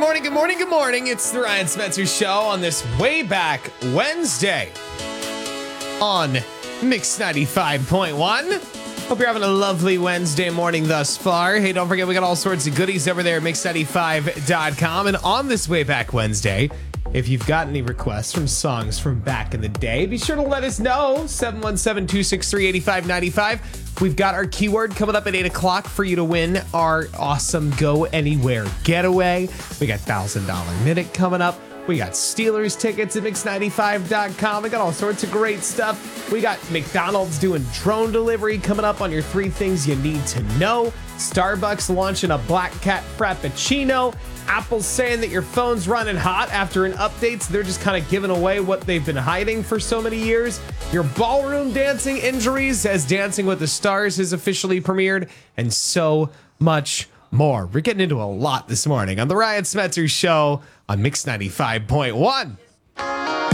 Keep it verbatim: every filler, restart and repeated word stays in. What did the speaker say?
morning, good morning, good morning. It's the Ryan Spencer Show on this way back Wednesday on Mix ninety-five point one. Hope you're having a lovely Wednesday morning thus far. Hey, don't forget, we got all sorts of goodies over there at mix ninety-five dot com. And on this way back Wednesday, if you've got any requests from songs from back in the day, be sure to let us know. seven one seven, two six three, eight five nine five. We've got our keyword coming up at eight o'clock for you to win our awesome Go Anywhere getaway. We got one thousand dollars minute coming up. We got Steelers tickets at mix ninety-five dot com. We got all sorts of great stuff. We got McDonald's doing drone delivery coming up on your three things you need to know. Starbucks launching a Black Cat Frappuccino. Apple's saying that your phone's running hot after an update, so they're just kind of giving away what they've been hiding for so many years. Your ballroom dancing injuries as Dancing with the Stars has officially premiered, and so much more. We're getting into a lot this morning on the Ryan Spencer Show on Mix ninety-five point one.